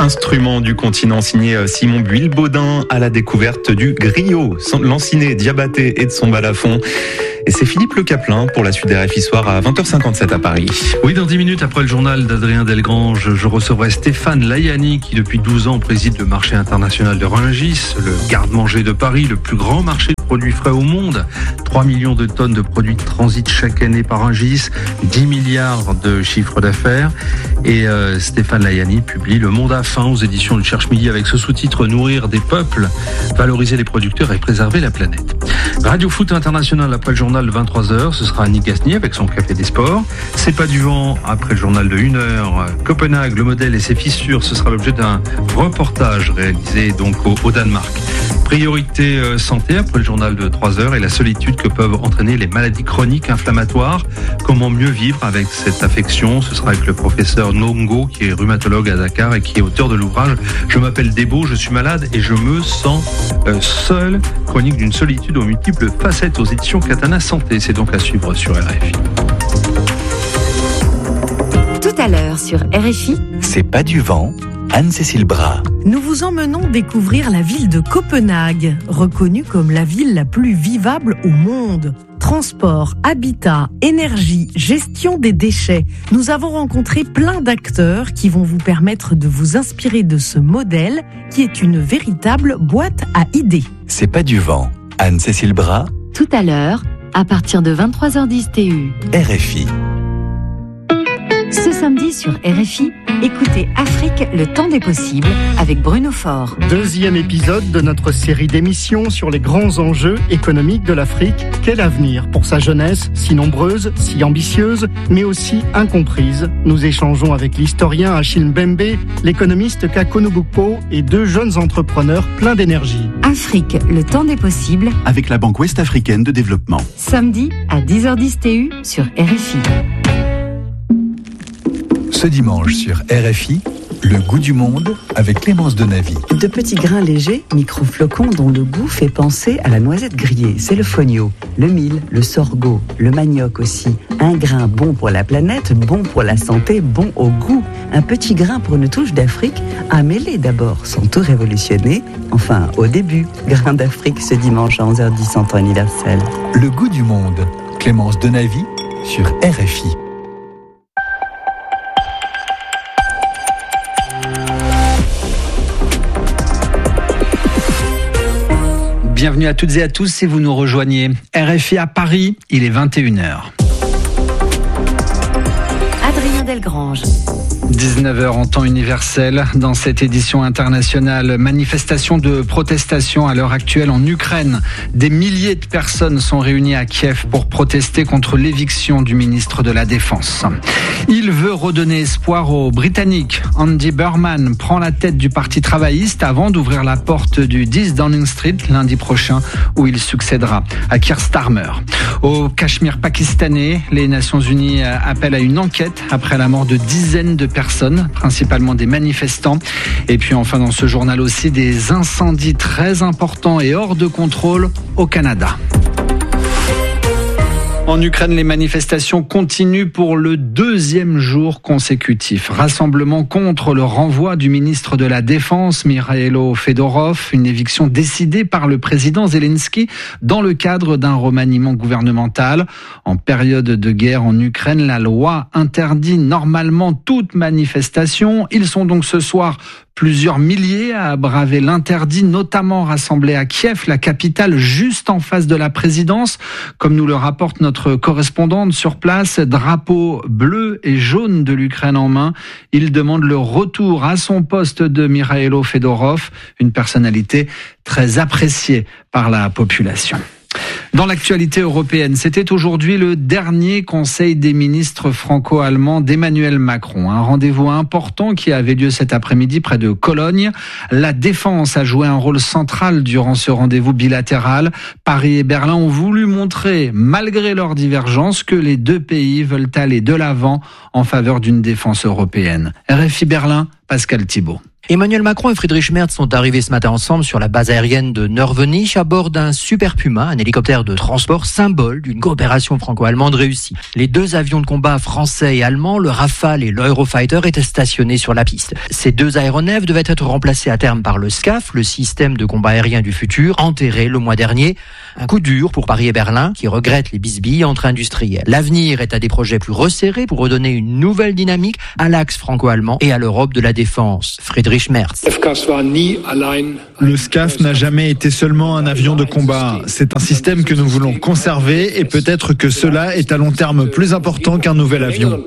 instrument du continent signé Simon Buil-Baudin à la découverte du griot, lanciné, diabaté et de son balafon. Et c'est Philippe Le Caplin pour la suite des RFI Soir à 20h57 à Paris. Oui, dans 10 minutes après le journal d'Adrien Delgrange, je recevrai Stéphane Layani qui depuis 12 ans préside le marché international de Rungis, le garde-manger de Paris, le plus grand marché de produits frais au monde. 3 millions de tonnes de produits transitent chaque année par Rungis, 10 milliards de chiffre d'affaires. Et Stéphane Layani publie Le Monde à faim aux éditions du Cherche-Midi avec ce sous-titre « Nourrir des peuples, valoriser les producteurs et préserver la planète ». Radio Foot International après le journal de 23h, ce sera Annie Gasnier avec son Café des Sports. C'est pas du vent après le journal de 1h. Copenhague, le modèle et ses fissures, ce sera l'objet d'un reportage réalisé donc au Danemark. Priorité santé après le journal de 3h et la solitude que peuvent entraîner les maladies chroniques inflammatoires. Comment mieux vivre avec cette affection? Ce sera avec le professeur Nongo qui est rhumatologue à Dakar et qui est auteur de l'ouvrage « Je m'appelle Debo, je suis malade et je me sens seul ». Chronique d'une solitude aux multiples facettes aux éditions Katana Santé. C'est donc à suivre sur RFI. Tout à l'heure sur RFI. C'est pas du vent. Anne-Cécile Bras. Nous vous emmenons découvrir la ville de Copenhague, reconnue comme la ville la plus vivable au monde. Transport, habitat, énergie, gestion des déchets. Nous avons rencontré plein d'acteurs qui vont vous permettre de vous inspirer de ce modèle qui est une véritable boîte à idées. C'est pas du vent. Anne-Cécile Bras. Tout à l'heure, à partir de 23h10 TU. RFI. Ce samedi sur RFI, écoutez Afrique, le temps des possibles avec Bruno Faure. Deuxième épisode de notre série d'émissions sur les grands enjeux économiques de l'Afrique. Quel avenir pour sa jeunesse, si nombreuse, si ambitieuse, mais aussi incomprise. Nous échangeons avec l'historien Achille Mbembe, l'économiste Kako Nubukpo et deux jeunes entrepreneurs pleins d'énergie. Afrique, le temps des possibles avec la Banque Ouest-Africaine de Développement. Samedi à 10h10 TU sur RFI. Ce dimanche sur RFI, le goût du monde avec Clémence Donavy. De petits grains légers, micro-flocons dont le goût fait penser à la noisette grillée. C'est le fonio, le mil, le sorgho, le manioc aussi. Un grain bon pour la planète, bon pour la santé, bon au goût. Un petit grain pour une touche d'Afrique, à mêler d'abord sans tout révolutionner. Enfin, au début, grain d'Afrique ce dimanche à 11h10 en temps universel. Le goût du monde, Clémence Donavy sur RFI. Bienvenue à toutes et à tous si vous nous rejoignez. RFI à Paris, il est 21h. Adrien Delgrange. 19h en temps universel. Dans cette édition internationale, manifestation de protestation à l'heure actuelle en Ukraine. Des milliers de personnes sont réunies à Kiev pour protester contre l'éviction du ministre de la Défense. Il veut redonner espoir aux Britanniques. Andy Burnham prend la tête du Parti travailliste avant d'ouvrir la porte du 10 Downing Street lundi prochain où il succédera à Keir Starmer. Au Cachemire pakistanais, les Nations Unies appellent à une enquête après la mort de dizaines de personnes, principalement des manifestants. Et puis enfin dans ce journal aussi, des incendies très importants et hors de contrôle au Canada. En Ukraine, les manifestations continuent pour le deuxième jour consécutif. Rassemblement contre le renvoi du ministre de la Défense, Mikhailo Fedorov, une éviction décidée par le président Zelensky dans le cadre d'un remaniement gouvernemental. En période de guerre en Ukraine, la loi interdit normalement toute manifestation. Ils sont donc ce soir plusieurs milliers à braver l'interdit, notamment rassemblés à Kiev, la capitale juste en face de la présidence. Comme nous le rapporte notre correspondante sur place, drapeau bleu et jaune de l'Ukraine en main. Il demande le retour à son poste de Mikhailo Fedorov, une personnalité très appréciée par la population. Dans l'actualité européenne, c'était aujourd'hui le dernier conseil des ministres franco-allemands d'Emmanuel Macron. Un rendez-vous important qui avait lieu cet après-midi près de Cologne. La défense a joué un rôle central durant ce rendez-vous bilatéral. Paris et Berlin ont voulu montrer, malgré leurs divergences, que les deux pays veulent aller de l'avant en faveur d'une défense européenne. RFI Berlin, Pascal Thibault. Emmanuel Macron et Friedrich Merz sont arrivés ce matin ensemble sur la base aérienne de Nörvenich à bord d'un Super Puma, un hélicoptère de transport symbole d'une coopération franco-allemande réussie. Les deux avions de combat français et allemands, le Rafale et l'Eurofighter, étaient stationnés sur la piste. Ces deux aéronefs devaient être remplacés à terme par le SCAF, le système de combat aérien du futur, enterré le mois dernier. Un coup dur pour Paris et Berlin, qui regrettent les bisbilles entre industriels. L'avenir est à des projets plus resserrés pour redonner une nouvelle dynamique à l'axe franco-allemand et à l'Europe de la défense. Friedrich Merz. Le SCAF n'a jamais été seulement un avion de combat. C'est un système que nous voulons conserver et peut-être que cela est à long terme plus important qu'un nouvel avion.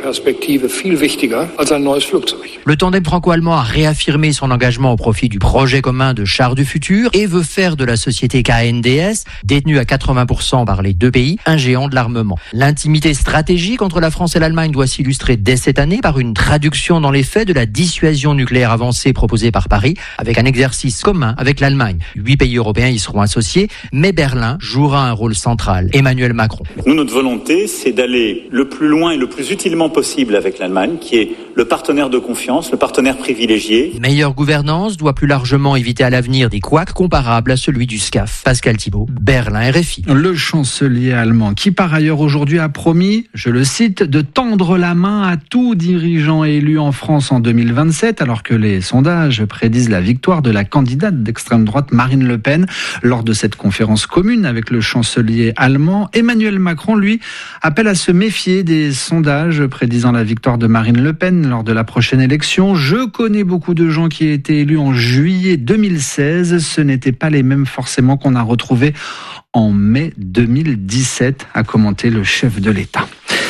Le tandem franco-allemand a réaffirmé son engagement au profit du projet commun de chars du futur et veut faire de la société KNDS, détenue à 80% par les deux pays, un géant de l'armement. L'intimité stratégique entre la France et l'Allemagne doit s'illustrer dès cette année par une traduction dans les faits de la dissuasion nucléaire avancée proposée par Paris, avec un exercice commun avec l'Allemagne. 8 pays européens y seront associés, mais Berlin jouera un rôle central. Emmanuel Macron. Nous, notre volonté, c'est d'aller le plus loin et le plus utilement possible avec l'Allemagne, qui est le partenaire de confiance, le partenaire privilégié. Meilleure gouvernance doit plus largement éviter à l'avenir des couacs comparables à celui du SCAF. Pascal Thibault, Berlin RFI. Le chancelier allemand qui par ailleurs aujourd'hui a promis, je le cite, de tendre la main à tout dirigeant élu en France en 2027 alors que les sondages prédisent la victoire de la candidate d'extrême droite Marine Le Pen. Lors de cette conférence commune avec le chancelier allemand, Emmanuel Macron, lui, appelle à se méfier des sondages prédisant la victoire de Marine Le Pen lors de la prochaine élection. Je connais beaucoup de gens qui ont été élus en juillet 2016. Ce n'étaient pas les mêmes forcément qu'on a retrouvés en mai 2017, a commenté le chef de l'État.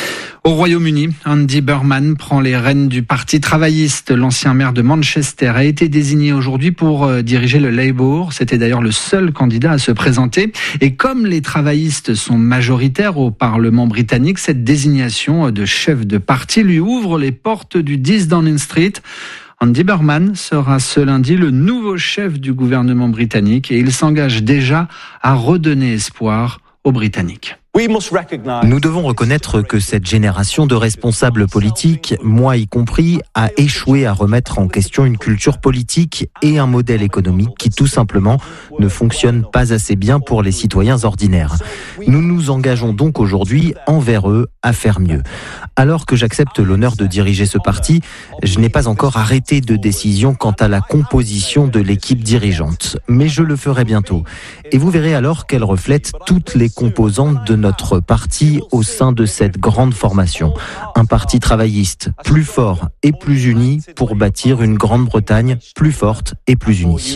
Au Royaume-Uni, Andy Burnham prend les rênes du Parti travailliste. L'ancien maire de Manchester a été désigné aujourd'hui pour diriger le Labour. C'était d'ailleurs le seul candidat à se présenter. Et comme les travaillistes sont majoritaires au Parlement britannique, cette désignation de chef de parti lui ouvre les portes du 10 Downing Street. Andy Burnham sera ce lundi le nouveau chef du gouvernement britannique et il s'engage déjà à redonner espoir aux Britanniques. Nous devons reconnaître que cette génération de responsables politiques, moi y compris, a échoué à remettre en question une culture politique et un modèle économique qui tout simplement ne fonctionne pas assez bien pour les citoyens ordinaires. Nous nous engageons donc aujourd'hui envers eux à faire mieux. Alors que j'accepte l'honneur de diriger ce parti, je n'ai pas encore arrêté de décision quant à la composition de l'équipe dirigeante. Mais je le ferai bientôt. Et vous verrez alors qu'elle reflète toutes les composantes de notre parti au sein de cette grande formation. Un parti travailliste plus fort et plus uni pour bâtir une Grande-Bretagne plus forte et plus unie.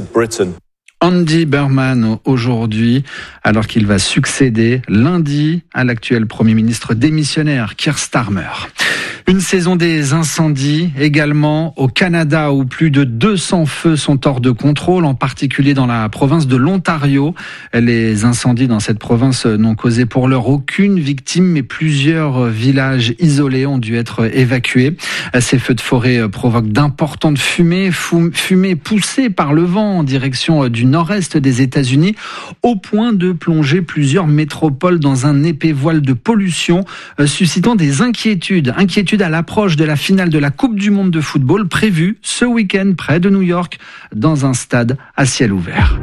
Andy Burnham aujourd'hui, alors qu'il va succéder lundi à l'actuel Premier ministre démissionnaire Keir Starmer. Une saison des incendies également au Canada où plus de 200 feux sont hors de contrôle, en particulier dans la province de l'Ontario. Les incendies dans cette province n'ont causé pour l'heure aucune victime, mais plusieurs villages isolés ont dû être évacués. Ces feux de forêt provoquent d'importantes fumées poussées par le vent en direction du nord-est des États-Unis, au point de plonger plusieurs métropoles dans un épais voile de pollution, suscitant des inquiétudes à l'approche de la finale de la Coupe du Monde de football prévue ce week-end près de New York dans un stade à ciel ouvert.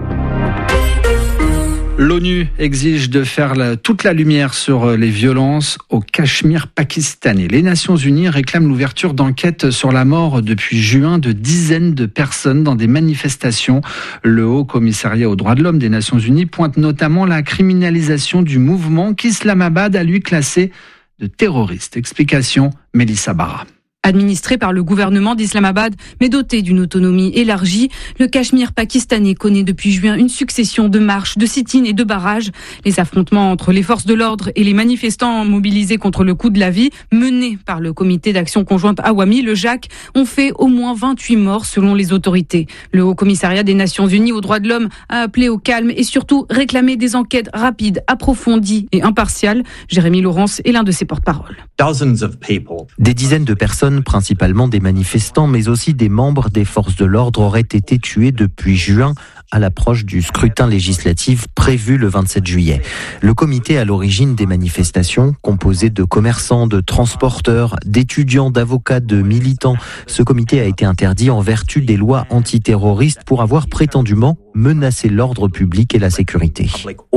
L'ONU exige de faire toute la lumière sur les violences au Cachemire pakistanais. Les Nations Unies réclament l'ouverture d'enquêtes sur la mort depuis juin de dizaines de personnes dans des manifestations. Le Haut Commissariat aux droits de l'homme des Nations Unies pointe notamment la criminalisation du mouvement qu'Islamabad a lui classé de terroristes. Explication, Mélissa Barra. Administré par le gouvernement d'Islamabad, mais doté d'une autonomie élargie, le Cachemire pakistanais connaît depuis juin une succession de marches, de sit-ins et de barrages. Les affrontements entre les forces de l'ordre et les manifestants mobilisés contre le coût de la vie, menés par le comité d'action conjointe Awami, le JAC, ont fait au moins 28 morts selon les autorités. Le Haut Commissariat des Nations Unies aux droits de l'homme a appelé au calme et surtout réclamé des enquêtes rapides, approfondies et impartiales. Jérémy Laurence est l'un de ses porte-paroles. Des dizaines de personnes, principalement des manifestants, mais aussi des membres des forces de l'ordre, auraient été tués depuis juin à l'approche du scrutin législatif prévu le 27 juillet. Le comité à l'origine des manifestations, composé de commerçants, de transporteurs, d'étudiants, d'avocats, de militants, ce comité a été interdit en vertu des lois antiterroristes pour avoir prétendument menacé l'ordre public et la sécurité.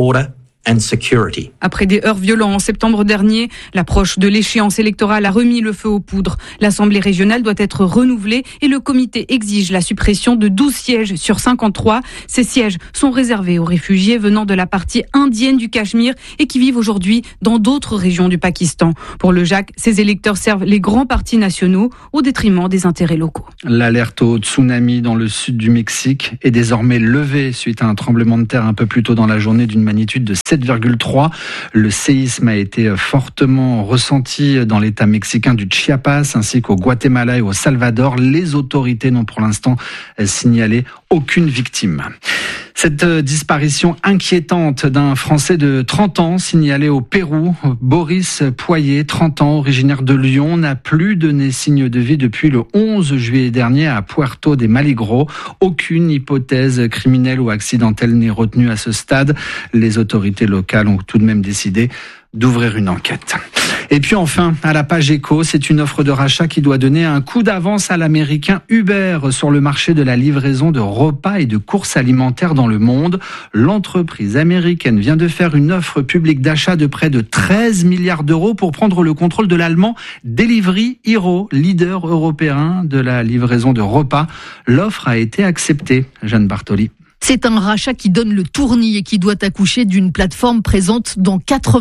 Après des heurts violents en septembre dernier, l'approche de l'échéance électorale a remis le feu aux poudres. L'Assemblée régionale doit être renouvelée et le comité exige la suppression de 12 sièges sur 53. Ces sièges sont réservés aux réfugiés venant de la partie indienne du Cachemire et qui vivent aujourd'hui dans d'autres régions du Pakistan. Pour le JAC, ces électeurs servent les grands partis nationaux au détriment des intérêts locaux. L'alerte au tsunami dans le sud du Mexique est désormais levée suite à un tremblement de terre un peu plus tôt dans la journée d'une magnitude de 7,3. Le séisme a été fortement ressenti dans l'état mexicain du Chiapas ainsi qu'au Guatemala et au Salvador. Les autorités n'ont pour l'instant signalé aucune victime. Cette disparition inquiétante d'un Français de 30 ans signalé au Pérou, Boris Poyer, 30 ans, originaire de Lyon, n'a plus donné signe de vie depuis le 11 juillet dernier à Puerto de Maligro. Aucune hypothèse criminelle ou accidentelle n'est retenue à ce stade. Les autorités locales ont tout de même décidé d'ouvrir une enquête. Et puis enfin, à la page éco, c'est une offre de rachat qui doit donner un coup d'avance à l'américain Uber sur le marché de la livraison de repas et de courses alimentaires dans le monde. L'entreprise américaine vient de faire une offre publique d'achat de près de 13 milliards d'euros pour prendre le contrôle de l'allemand Delivery Hero, leader européen de la livraison de repas. L'offre a été acceptée. Jeanne Bartoli. C'est un rachat qui donne le tournis et qui doit accoucher d'une plateforme présente dans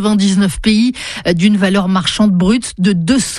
99 pays d'une valeur marchande brute de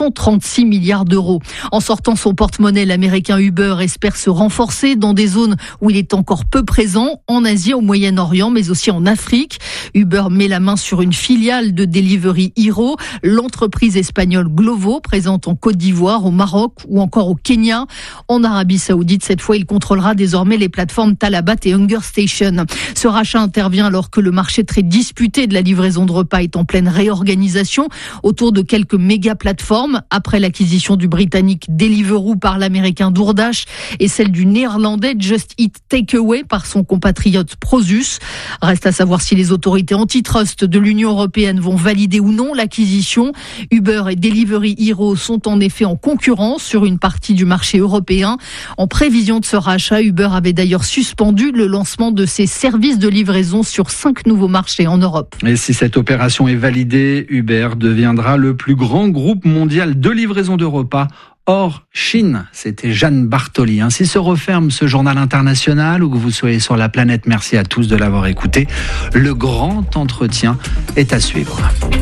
236 milliards d'euros. En sortant son porte-monnaie, l'américain Uber espère se renforcer dans des zones où il est encore peu présent, en Asie, au Moyen-Orient, mais aussi en Afrique. Uber met la main sur une filiale de Delivery Hero, l'entreprise espagnole Glovo, présente en Côte d'Ivoire, au Maroc ou encore au Kenya. En Arabie Saoudite, cette fois, il contrôlera désormais les plateformes Talabat et Hunger Station. Ce rachat intervient alors que le marché très disputé de la livraison de repas est en pleine réorganisation autour de quelques méga plateformes après l'acquisition du britannique Deliveroo par l'américain DoorDash et celle du néerlandais Just Eat Takeaway par son compatriote Prosus. Reste à savoir si les autorités antitrust de l'Union européenne vont valider ou non l'acquisition. Uber et Delivery Hero sont en effet en concurrence sur une partie du marché européen. En prévision de ce rachat, Uber avait d'ailleurs suspendu le lancement de ses services de livraison sur 5 nouveaux marchés en Europe. Et si cette opération est validée, Uber deviendra le plus grand groupe mondial de livraison de repas hors Chine. C'était Jeanne Bartoli. Ainsi se referme ce journal international où que vous soyez sur la planète. Merci à tous de l'avoir écouté. Le grand entretien est à suivre.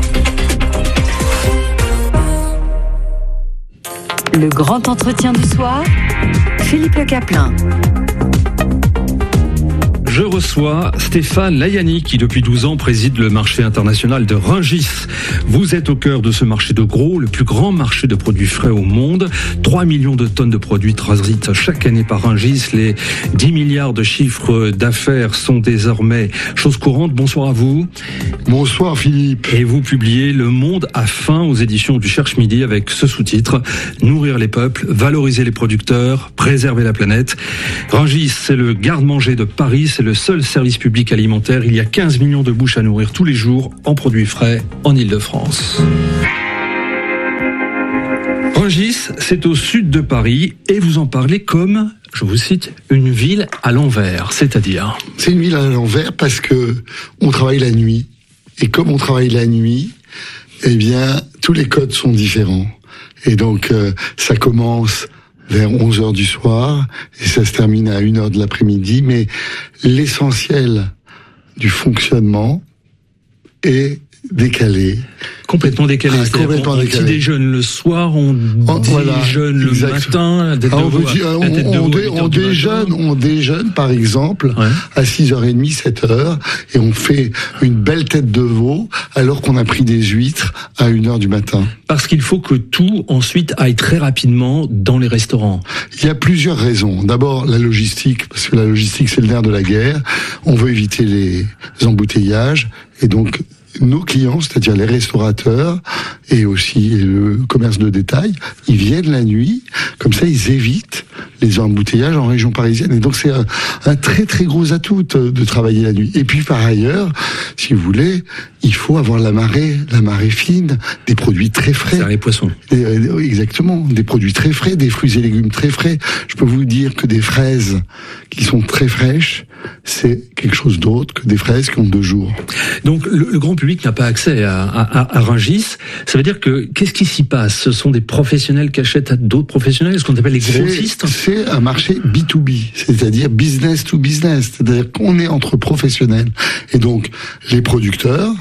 Le grand entretien du soir, Philippe Le Caplin. Je reçois Stéphane Layani qui depuis 12 ans préside le marché international de Rungis. Vous êtes au cœur de ce marché de gros, le plus grand marché de produits frais au monde. 3 millions de tonnes de produits transitent chaque année par Rungis. Les 10 milliards de chiffres d'affaires sont désormais chose courante. Bonsoir à vous. Bonsoir Philippe. Et vous publiez Le Monde a faim aux éditions du Cherche Midi avec ce sous-titre: Nourrir les peuples, valoriser les producteurs, préserver la planète. Rungis, c'est le garde-manger de Paris, c'est le seul service public alimentaire. Il y a 15 millions de bouches à nourrir tous les jours en produits frais en Île-de-France. Rungis, c'est au sud de Paris et vous en parlez comme, je vous cite, une ville à l'envers, c'est-à-dire? C'est une ville à l'envers parce que on travaille la nuit. Et comme on travaille la nuit, eh bien, tous les codes sont différents. Et donc, ça commence vers 11h du soir, et ça se termine à 1h de l'après-midi, mais l'essentiel du fonctionnement est décalé. Complètement décalé. Complètement on décalé. déjeune le soir, on déjeune le matin. On déjeune, par exemple, à 6h30, 7h, et on fait une belle tête de veau, alors qu'on a pris des huîtres à 1h du matin. Parce qu'il faut que tout, ensuite, aille très rapidement dans les restaurants. Il y a plusieurs raisons. D'abord, la logistique, parce que la logistique, c'est le nerf de la guerre. On veut éviter les embouteillages, et donc, nos clients, c'est-à-dire les restaurateurs et aussi le commerce de détail, ils viennent la nuit, comme ça ils évitent les embouteillages en région parisienne. Et donc c'est un très très gros atout de travailler la nuit. Et puis par ailleurs, si vous voulez, il faut avoir la marée fine, des produits très frais. C'est les poissons. Exactement, des produits très frais, des fruits et légumes très frais. Je peux vous dire que des fraises qui sont très fraîches, c'est quelque chose d'autre que des fraises qui ont 2 jours. Donc le grand public n'a pas accès à Rungis. Ça veut dire que qu'est-ce qui s'y passe? Ce sont des professionnels qui achètent à d'autres professionnels, ce qu'on appelle les grossistes. C'est un marché B2B, c'est-à-dire business to business, c'est-à-dire qu'on est entre professionnels. Et donc les producteurs,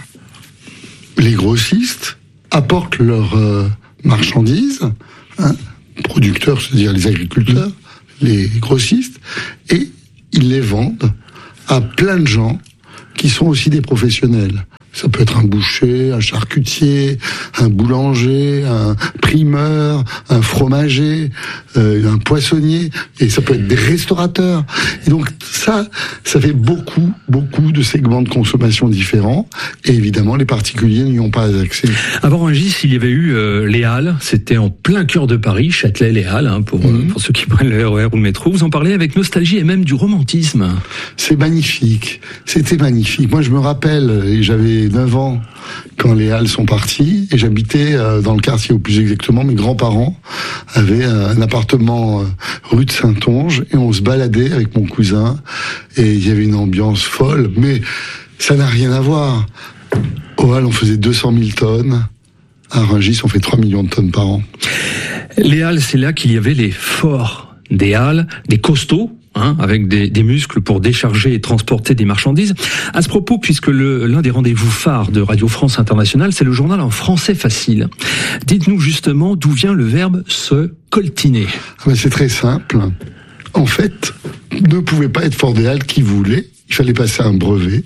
les grossistes apportent leurs marchandises, producteurs, c'est-à-dire les agriculteurs, les grossistes, et ils les vendent à plein de gens qui sont aussi des professionnels. Ça peut être un boucher, un charcutier, un boulanger, un primeur, un fromager, un poissonnier, et ça peut être des restaurateurs. Et donc ça fait beaucoup de segments de consommation différents, et évidemment les particuliers n'y ont pas accès. Avant Rungis, il y avait eu les Halles, c'était en plein cœur de Paris, Châtelet, les Halles, pour ceux qui prennent le RER ou le métro. Vous en parlez avec nostalgie et même du romantisme. C'est magnifique, c'était magnifique. Moi je me rappelle, et j'avais 9 ans quand les Halles sont partis, et j'habitais dans le quartier, ou plus exactement, mes grands-parents avaient un appartement rue de Saintonge, et on se baladait avec mon cousin, et il y avait une ambiance folle, mais ça n'a rien à voir. Aux Halles, on faisait 200 000 tonnes, à Rungis, on fait 3 millions de tonnes par an. Les Halles, c'est là qu'il y avait les forts des Halles, des costauds, avec des muscles pour décharger et transporter des marchandises. À ce propos, puisque l'un des rendez-vous phares de Radio France Internationale, c'est le journal en français facile. Dites-nous justement d'où vient le verbe se coltiner. C'est très simple. En fait, ne pouvait pas être Fort des Halles qui voulait. Il fallait passer un brevet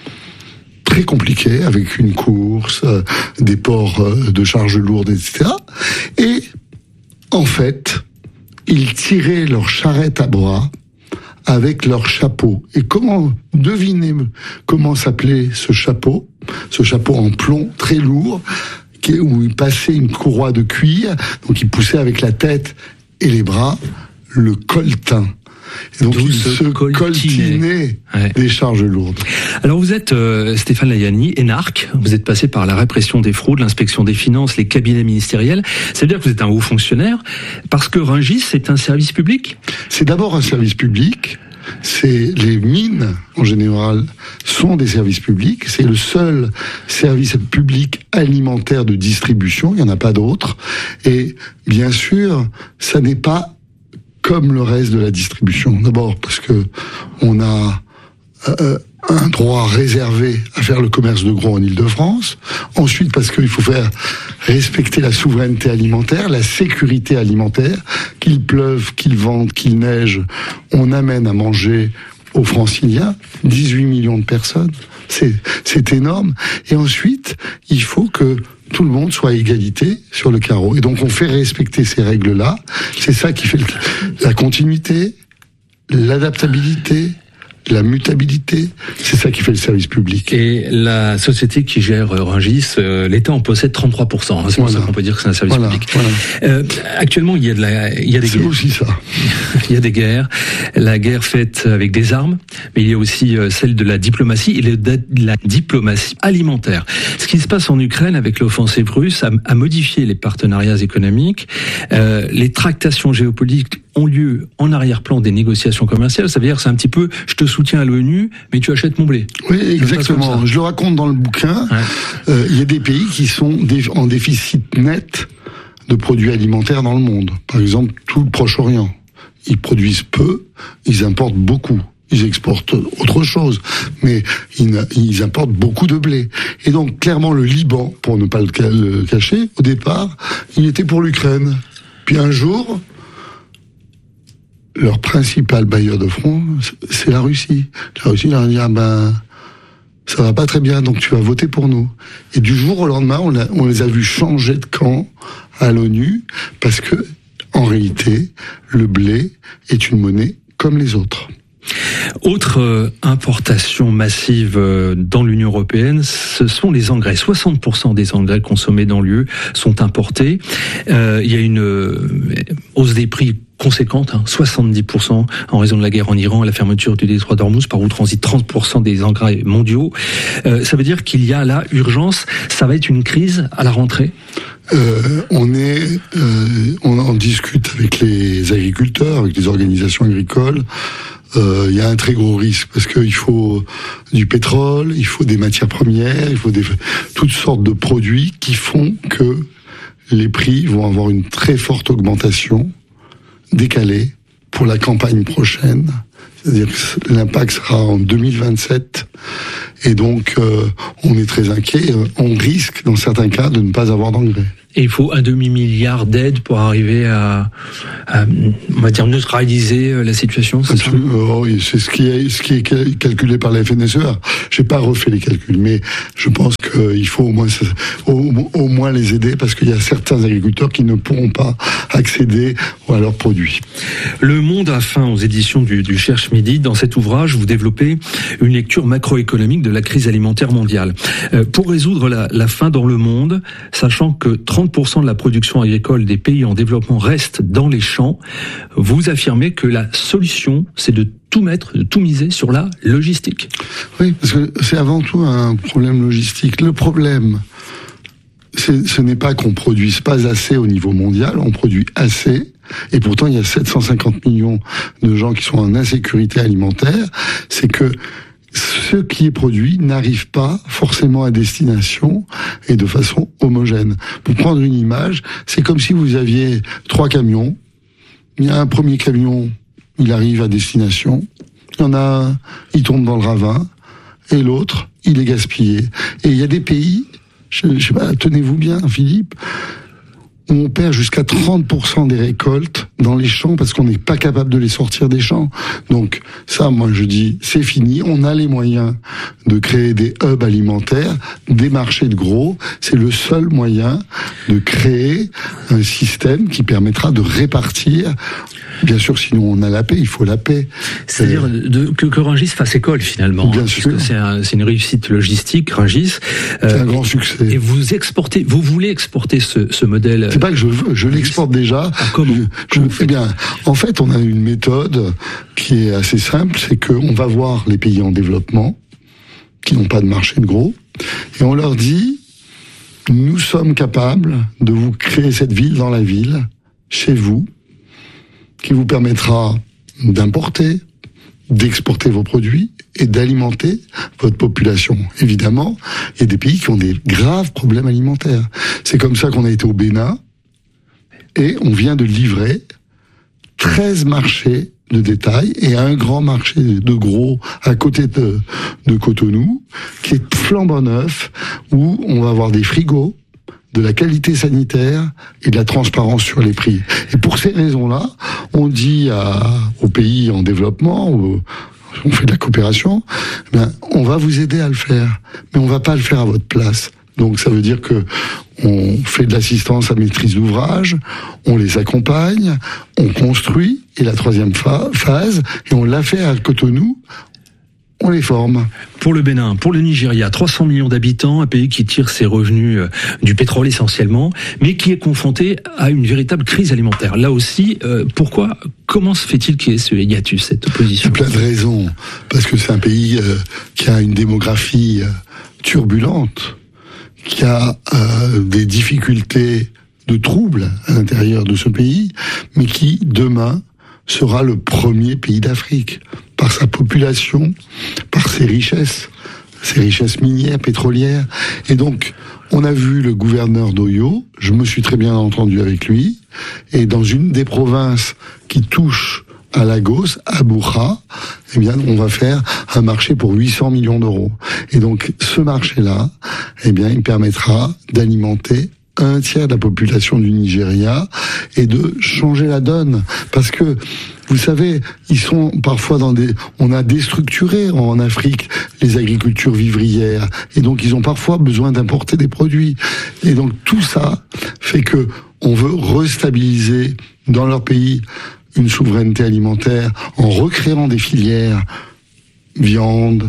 très compliqué, avec une course, des ports de charges lourdes, etc. Et en fait, ils tiraient leur charrette à bras avec leur chapeau. Et devinez comment s'appelait ce chapeau en plomb très lourd, où il passait une courroie de cuir, donc il poussait avec la tête et les bras, le coltin. Et donc il se coltinait des charges lourdes. Alors vous êtes Stéphane Layani, énarque, vous êtes passé par la répression des fraudes, l'inspection des finances, les cabinets ministériels. Ça veut dire que vous êtes un haut fonctionnaire, parce que Rungis, c'est un service public? C'est d'abord un service public. Les mines, en général, sont des services publics. C'est le seul service public alimentaire de distribution. Il n'y en a pas d'autres. Et bien sûr, ça n'est pas comme le reste de la distribution. D'abord parce que on a un droit réservé à faire le commerce de gros en Île-de-France. Ensuite, parce qu'il faut faire respecter la souveraineté alimentaire, la sécurité alimentaire. Qu'il pleuve, qu'il vente, qu'il neige, on amène à manger aux Franciliens 18 millions de personnes. C'est énorme. Et ensuite, il faut que tout le monde soit à égalité sur le carreau. Et donc on fait respecter ces règles-là. C'est ça qui fait la continuité, l'adaptabilité, la mutabilité, c'est ça qui fait le service public. Et la société qui gère Rungis, l'État en possède 33%. C'est pour ça qu'on peut dire que c'est un service public. Actuellement, il y a des guerres. C'est aussi ça. Il y a des guerres. La guerre faite avec des armes, mais il y a aussi celle de la diplomatie et la diplomatie alimentaire. Ce qui se passe en Ukraine avec l'offensive russe a modifié les partenariats économiques. Les tractations géopolitiques ont lieu en arrière-plan des négociations commerciales. Ça veut dire que c'est un petit peu, je te soutiens à l'ONU, mais tu achètes mon blé. Oui, exactement. Je le raconte dans le bouquin. Il y a des pays qui sont en déficit net de produits alimentaires dans le monde. Par exemple, tout le Proche-Orient. Ils produisent peu, ils importent beaucoup. Ils exportent autre chose, mais ils importent beaucoup de blé. Et donc, clairement, le Liban, pour ne pas le cacher, au départ, il était pour l'Ukraine. Puis un jour, leur principal bailleur de front, c'est la Russie. La Russie leur a dit, ça va pas très bien, donc tu vas voter pour nous. Et du jour au lendemain, on les a vus changer de camp à l'ONU, parce que, en réalité, le blé est une monnaie comme les autres. Autre importation massive dans l'Union européenne, ce sont les engrais. 60% des engrais consommés dans l'UE sont importés. Il y a une hausse des prix conséquente, 70% en raison de la guerre en Iran et la fermeture du détroit d'Ormuz, par où transitent 30% des engrais mondiaux. Ça veut dire qu'il y a là urgence. Ça va être une crise à la rentrée. On en discute avec les agriculteurs, avec les organisations agricoles. Il y a un très gros risque parce qu'il faut du pétrole, il faut des matières premières, il faut toutes sortes de produits qui font que les prix vont avoir une très forte augmentation décalée pour la campagne prochaine. C'est-à-dire que l'impact sera en 2027 et donc on est très inquiet. On risque dans certains cas de ne pas avoir d'engrais. Et il faut 1 demi-milliard d'aides pour arriver à on va dire, neutraliser la situation, c'est ça ? Oui, c'est ce qui est calculé par la FNSEA. J'ai pas refait les calculs, mais je pense qu'il faut au moins les aider parce qu'il y a certains agriculteurs qui ne pourront pas accéder à leurs produits. Le Monde a faim aux éditions du Cherche Midi. Dans cet ouvrage, vous développez une lecture macroéconomique de la crise alimentaire mondiale. Pour résoudre la faim dans le monde, sachant que 30% de la production agricole des pays en développement reste dans les champs, vous affirmez que la solution, c'est de tout mettre, de tout miser sur la logistique. Oui, parce que c'est avant tout un problème logistique. Le problème, ce n'est pas qu'on produise pas assez au niveau mondial, on produit assez, et pourtant il y a 750 millions de gens qui sont en insécurité alimentaire, c'est que ce qui est produit n'arrive pas forcément à destination et de façon homogène. Pour prendre une image, c'est comme si vous aviez 3 camions. Il y a un premier camion, il arrive à destination. Il y en a un, il tombe dans le ravin. Et l'autre, il est gaspillé. Et il y a des pays, je sais pas, tenez-vous bien, Philippe, où on perd jusqu'à 30% des récoltes dans les champs parce qu'on n'est pas capable de les sortir des champs. Donc ça, moi je dis, c'est fini. On a les moyens de créer des hubs alimentaires, des marchés de gros. C'est le seul moyen de créer un système qui permettra de répartir. Bien sûr, sinon on a la paix, il faut la paix. C'est-à-dire que Rungis fasse école finalement. Bien sûr. Parce que c'est une réussite logistique, Rungis. C'est un grand succès. Et vous voulez exporter ce modèle. C'est pas que je veux, je l'exporte déjà. Comment Eh bien, en fait, on a une méthode qui est assez simple, c'est qu'on va voir les pays en développement, qui n'ont pas de marché de gros, et on leur dit, nous sommes capables de vous créer cette ville dans la ville, chez vous, qui vous permettra d'importer, d'exporter vos produits et d'alimenter votre population. Évidemment, il y a des pays qui ont des graves problèmes alimentaires. C'est comme ça qu'on a été au Bénin et on vient de livrer 13 marchés de détail et un grand marché de gros à côté de Cotonou qui est flambant neuf où on va avoir des frigos, de la qualité sanitaire et de la transparence sur les prix. Et pour ces raisons-là, on dit aux pays en développement, on fait de la coopération, on va vous aider à le faire, mais on va pas le faire à votre place. Donc ça veut dire que on fait de l'assistance à maîtrise d'ouvrage, on les accompagne, on construit, et la troisième phase, et on l'a fait à Cotonou, on les forme. Pour le Bénin, pour le Nigeria, 300 millions d'habitants, un pays qui tire ses revenus du pétrole essentiellement, mais qui est confronté à une véritable crise alimentaire. Là aussi, comment se fait-il qu'il y ait ce hiatus, cette opposition ? Plein de raisons. Parce que c'est un pays qui a une démographie turbulente, qui a des difficultés de troubles à l'intérieur de ce pays, mais qui, demain, sera le premier pays d'Afrique, par sa population, par ses richesses minières, pétrolières. Et donc, on a vu le gouverneur d'Oyo, je me suis très bien entendu avec lui, et dans une des provinces qui touche à Lagos, à Boucha, eh bien, on va faire un marché pour 800 millions d'euros. Et donc, ce marché-là, eh bien, il permettra d'alimenter un tiers de la population du Nigeria et de changer la donne. Parce que, vous savez, ils sont parfois on a déstructuré en Afrique les agricultures vivrières. Et donc, ils ont parfois besoin d'importer des produits. Et donc, tout ça fait que on veut restabiliser dans leur pays une souveraineté alimentaire en recréant des filières viande,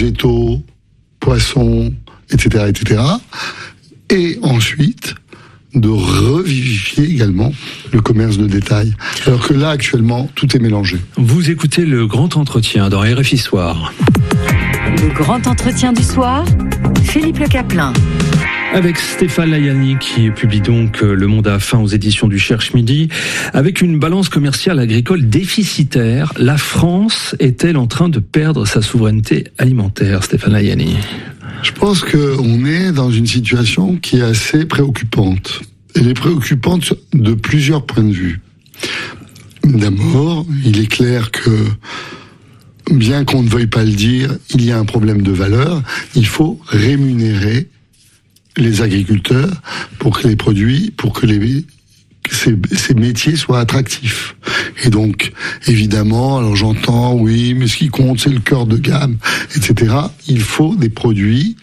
végétaux, poissons, etc., etc. Et ensuite, de revivifier également le commerce de détail. Alors que là, actuellement, tout est mélangé. Vous écoutez le grand entretien dans RFI Soir. Le grand entretien du soir, Philippe Le Caplin. Avec Stéphane Layani qui publie donc Le Monde a faim aux éditions du Cherche Midi. Avec une balance commerciale agricole déficitaire, la France est-elle en train de perdre sa souveraineté alimentaire, Stéphane Layani ? Je pense qu'on est dans une situation qui est assez préoccupante. Elle est préoccupante de plusieurs points de vue. D'abord, il est clair que, bien qu'on ne veuille pas le dire, il y a un problème de valeur. Il faut rémunérer les agriculteurs pour que les produits, ces métiers soient attractifs. Et donc, évidemment, alors j'entends, oui, mais ce qui compte, c'est le cœur de gamme, etc. Il faut des produits